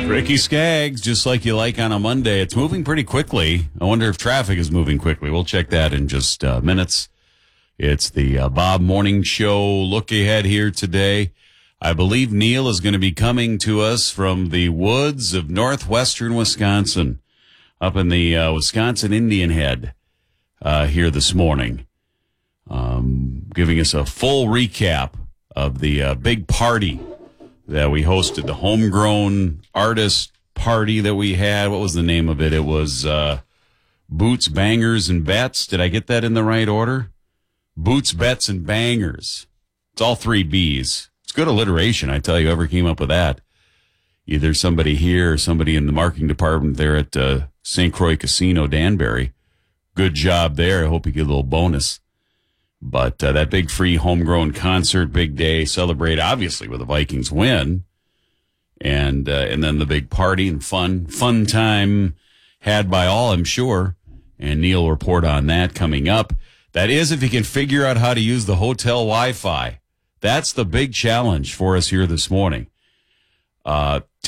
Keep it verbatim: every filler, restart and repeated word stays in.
Ricky Skaggs, just like you like on a Monday. It's moving pretty quickly. I wonder if traffic is moving quickly. We'll check that in just uh, minutes. It's the uh, Bob Morning Show look ahead here today. I believe Neil is going to be coming to us from the woods of northwestern Wisconsin, up in the uh, Wisconsin Indian Head uh, here this morning, um, giving us a full recap of the uh, big party that we hosted, the homegrown artist party that we had. What was the name of it? It was uh, Boots, Bangers, and Bets. Did I get that in the right order? Boots, Bets, and Bangers. It's all three B's. It's good alliteration, I tell you, whoever came up with that. Either somebody here or somebody in the marketing department there at uh, Saint Croix Casino, Danbury. Good job there. I hope you get a little bonus. But uh, that big free homegrown concert, big day, celebrate, obviously, with the Vikings win. And, uh, and then the big party and fun, fun time had by all, I'm sure. And Neil will report on that coming up. That is, if you can figure out how to use the hotel Wi-Fi. That's the big challenge for us here this morning. Uh,